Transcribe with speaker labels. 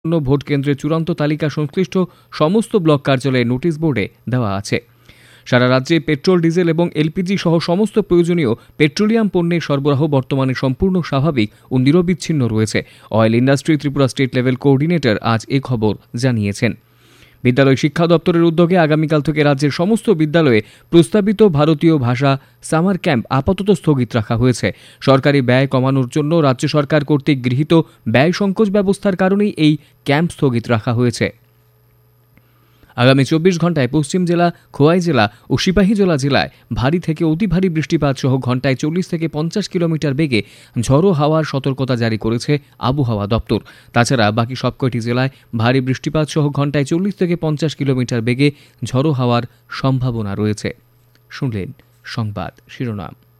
Speaker 1: Vote কেন্দ্রের চূড়ান্ত তালিকা সংশ্লিষ্ট সমস্ত ব্লক কার্যালয়ে নোটিশ বোর্ডে দেওয়া আছে। সারা রাজ্যে পেট্রোল, ডিজেল এবং এলপিজি সহ সমস্ত প্রয়োজনীয় পেট্রোলিয়াম পণ্যের সরবরাহ বর্তমানে সম্পূর্ণ স্বাভাবিক ও নিরবিচ্ছিন্ন রয়েছে। Oil industry Tripura state level coordinator আজ এ খবর জানিয়েছেন। বিদ্যালয় শিক্ষা দপ্তরের উদ্যোগে আগামীকাল থেকে রাজ্যের সমস্ত বিদ্যালয়ে প্রস্তাবিত ভারতীয় ভাষা সামার ক্যাম্প আপাতত স্থগিত রাখা হয়েছে। সরকারি ব্যয় কমানোর জন্য রাজ্য সরকার কর্তৃক গৃহীত ব্যয় সংকোচ ব্যবস্থার কারণেই এই ক্যাম্প স্থগিত রাখা হয়েছে। আগামী 24 ঘন্টায় পশ্চিম জেলা, খোয়াই জেলা ও সিপাহীজলা জেলায় ভারী থেকে অতি ভারী বৃষ্টিপাত সহ ঘন্টায় 40 থেকে 50 কিলোমিটার বেগে ঝড়ো হাওয়ার সতর্কতা জারি করেছে আবহাওয়া দপ্তর। তাছাড়া বাকি সবকটি জেলায় ভারী বৃষ্টিপাত সহ ঘন্টায় 40 থেকে 50 কিলোমিটার বেগে ঝড়ো হাওয়ার সম্ভাবনা রয়েছে। শুনলেন সংবাদ শিরোনাম।